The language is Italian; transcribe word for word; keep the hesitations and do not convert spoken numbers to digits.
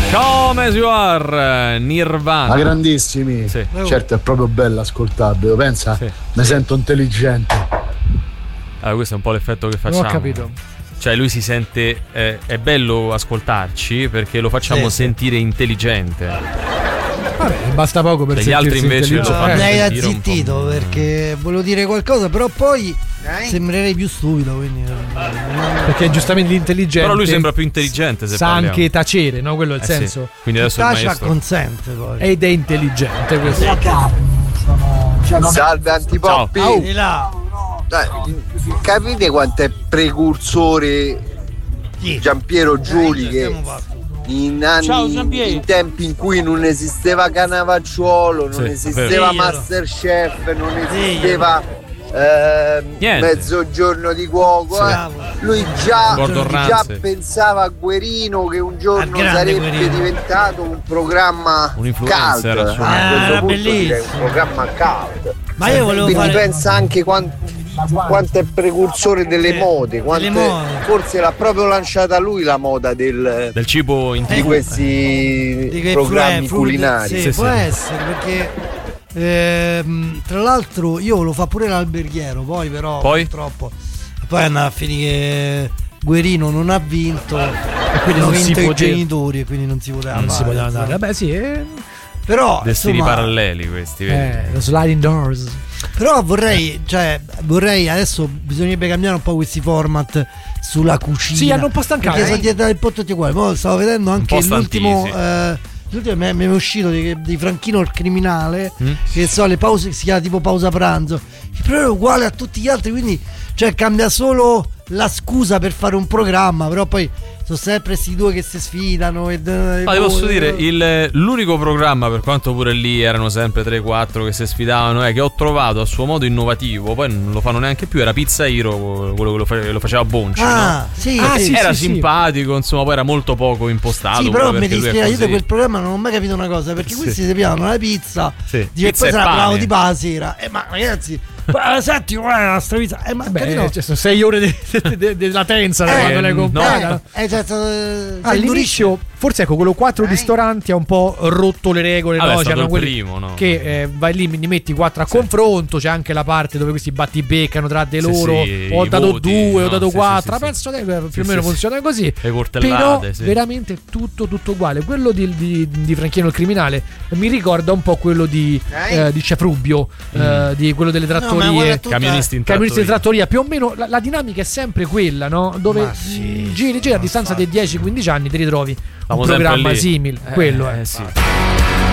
Come you are, Nirvana. Ma grandissimi. Sì. Certo, è proprio bello ascoltarlo. Pensa, sì. mi sento intelligente. Allora, questo è un po' l'effetto che facciamo. Non ho capito. Cioè lui si sente eh, è bello ascoltarci perché lo facciamo sì, sentire sì. intelligente. Vabbè, basta poco per gli altri invece lo fanno mi hai sentire un azzittito po'. perché volevo dire qualcosa, però poi sembrerei più stupido, quindi perché giustamente l'intelligente però lui sembra più intelligente se sa parliamo. anche tacere, no? Quello è il Eh senso sì. Quindi adesso il Tascia maestro consente poi. ed è intelligente questo. Salve Antipoppi. Di là. Dai, capite quanto è precursore Giampiero Giuli che in anni, in tempi in cui non esisteva Canavacciuolo, non Sì, esisteva vero. Masterchef, non esisteva eh, Niente. Mezzogiorno di cuoco, Sì. eh. lui già, Gordon già Ramsay. pensava a Guerino che un giorno Al grande sarebbe Guerino. diventato un programma Un cult, influencer, a assolutamente. questo Ah, punto direi bellissimo. un programma cult. Ma io volevo Quindi fare pensa anche quanto, quanto è precursore delle mode, quanto Delle è- mode. forse l'ha proprio lanciata lui la moda del, Del cibo in di tivù. questi di che programmi fru- culinari. Sì, Sì, può sì. essere perché ehm, tra l'altro io lo fa pure l'alberghiero, poi però Poi? purtroppo poi andava a finire che Guerino non ha vinto e quindi hanno non si vinto i poteva- genitori e quindi non si poteva Non si fare, poteva andare. insomma. Vabbè, sì, eh, Però Destini insomma, paralleli questi, vedi? eh, lo sliding doors. però vorrei, cioè vorrei adesso bisognerebbe cambiare un po' questi format sulla cucina. Sì, hanno un po' stancato, perché eh. sono dietro il po' tutti uguali. Poi stavo vedendo anche po' l'ultimo stanti, sì. eh, l'ultimo mi è, mi è uscito di, di Franchino il criminale, Mm? che so le pause si chiama tipo pausa pranzo, però è uguale a tutti gli altri, quindi cioè cambia solo la scusa per fare un programma, però poi sono sempre questi due che si sfidano e, e Ma ti posso dire, il, l'unico programma, per quanto pure lì erano sempre tre quattro che si sfidavano, è che ho trovato a suo modo innovativo, poi non lo fanno neanche più, era Pizza Hero, quello che lo, fa- lo faceva Bonci, ah, no? sì, Ah, sì, sì, Era sì, simpatico, insomma, poi era molto poco impostato. sì, però pure mi perché lui è dispiace, io così. di quel programma non ho mai capito una cosa, perché Sì. questi si pigliavano la pizza, Sì. dice, Pizza poi e se la pane. parlavo tipo la sera, eh, ma ragazzi, ma senti, guarda la sta pizza, eh, ma Beh, capito? cioè, sono sei ore di, di, di, di latenza Eh, quando l'hai no. comprata. Eh, eh, cioè, eh, si All'inizio, forse ecco, quello quattro ristoranti ha un po' rotto le regole, Vabbè, no? è stato C'erano il quelli primo, no? che eh, vai lì, ne metti quattro a confronto, c'è anche la parte dove questi battibeccano tra di Sì, loro, sì, ho i dato voti, due, ho no, dato sì, quattro, sì, sì, penso che più Sì, o meno sì, funziona così. Le coltellate, Però sì. veramente tutto tutto uguale. Quello di, di, di Franchino il criminale mi ricorda un po' quello di, eh, di Chef Rubio, eh, di quello delle No, ma trattorie. guarda, tutta- Camionisti in Camionisti di trattoria. trattoria, più o meno la, la dinamica è sempre quella, no? Dove Ma sì, mh, giri, giri a distanza dei dieci quindici anni ti ritrovi Stiamo un sempre programma lì. simile, Eh, quello è. eh, sì.